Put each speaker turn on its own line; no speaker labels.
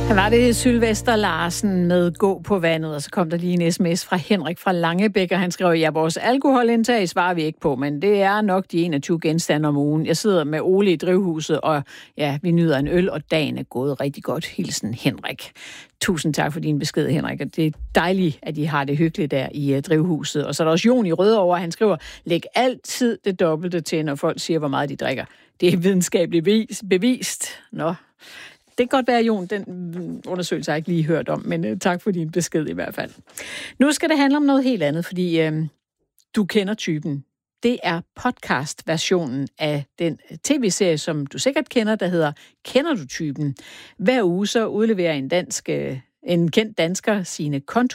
Her var det Sylvester Larsen med Gå på vandet, og så kom der lige en sms fra Henrik fra Langebæk, og han skrev, ja, vores alkoholindtag svarer vi ikke på, men det er nok de 21 genstande om ugen. Jeg sidder med Ole i drivhuset, og ja, vi nyder en øl, og dagen er gået rigtig godt. Hilsen Henrik. Tusind tak for din besked, Henrik, og det er dejligt, at I har det hyggeligt der i drivhuset. Og så er der også Jon i Rødovre, han skriver, læg altid det dobbelte til, når folk siger, hvor meget de drikker. Det er videnskabeligt bevist. Nå. Det kan godt være, Jon, den undersøgelse har jeg ikke lige hørt om, men tak for din besked i hvert fald. Nu skal det handle om noget helt andet, fordi du kender typen. Det er podcast-versionen af den tv-serie, som du sikkert kender, der hedder Kender du typen? Hver uge så udleverer en kendt dansker sine